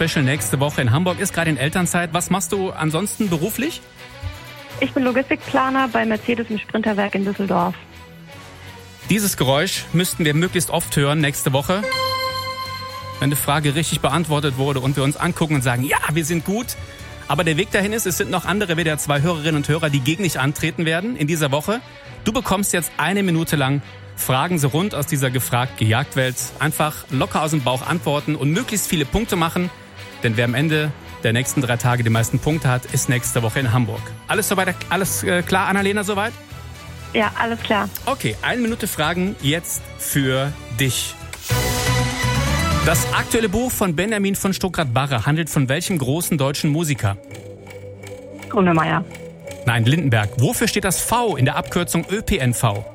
Special nächste Woche in Hamburg, ist gerade in Elternzeit. Was machst du ansonsten beruflich? Ich bin Logistikplaner bei Mercedes im Sprinterwerk in Düsseldorf. Dieses Geräusch müssten wir möglichst oft hören nächste Woche, wenn eine Frage richtig beantwortet wurde und wir uns angucken und sagen, ja, wir sind gut. Aber der Weg dahin ist, es sind noch andere WDR 2 Hörerinnen und Hörer, die gegen dich antreten werden in dieser Woche. Du bekommst jetzt 1 Minute lang Fragen so rund aus dieser Gefragt-Gejagt-Welt. Einfach locker aus dem Bauch antworten und möglichst viele Punkte machen. Denn wer am Ende der nächsten 3 Tage die meisten Punkte hat, ist nächste Woche in Hamburg. Alles soweit, alles klar, Annalena, soweit? Ja, alles klar. Okay, 1 Minute Fragen jetzt für dich. Das aktuelle Buch von Benjamin von Stuckrad-Barre handelt von welchem großen deutschen Musiker? Grönemeyer. Nein, Lindenberg. Wofür steht das V in der Abkürzung ÖPNV?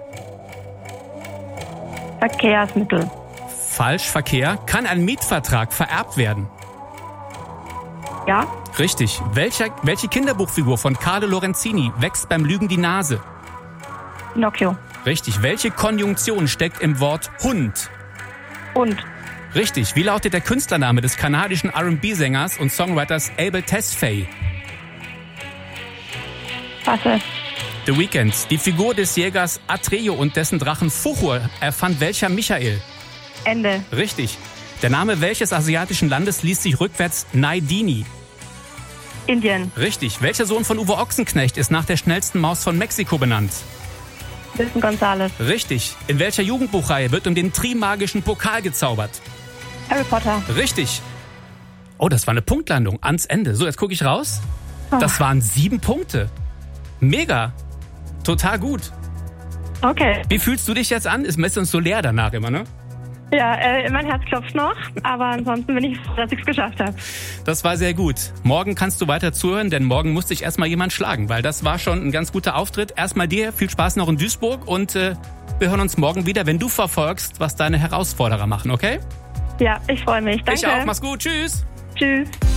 Verkehrsmittel. Falsch, Verkehr. Kann ein Mietvertrag vererbt werden? Ja. Richtig. Welche Kinderbuchfigur von Carlo Lorenzini wächst beim Lügen die Nase? Pinocchio. Richtig. Welche Konjunktion steckt im Wort Hund? Und Richtig. Wie lautet der Künstlername des kanadischen R&B-Sängers und Songwriters Abel Tesfaye? Passe. The Weeknd. Die Figur des Jägers Atrejo und dessen Drachen Fuchur erfand welcher Michael? Ende. Richtig. Der Name welches asiatischen Landes liest sich rückwärts Naidini? Indien. Richtig. Welcher Sohn von Uwe Ochsenknecht ist nach der schnellsten Maus von Mexiko benannt? Wilson Gonzales. Richtig. In welcher Jugendbuchreihe wird um den Trimagischen Pokal gezaubert? Harry Potter. Richtig. Oh, das war eine Punktlandung ans Ende. So, jetzt gucke ich raus. Das waren 7 Punkte. Mega. Total gut. Okay. Wie fühlst du dich jetzt an? Ist meistens so leer danach immer, ne? Ja, mein Herz klopft noch, aber ansonsten bin ich froh, dass ich es geschafft habe. Das war sehr gut. Morgen kannst du weiter zuhören, denn morgen musste ich erstmal jemand schlagen, weil das war schon ein ganz guter Auftritt. Erstmal dir viel Spaß noch in Duisburg und wir hören uns morgen wieder, wenn du verfolgst, was deine Herausforderer machen, okay? Ja, ich freue mich. Danke. Ich auch. Mach's gut. Tschüss. Tschüss.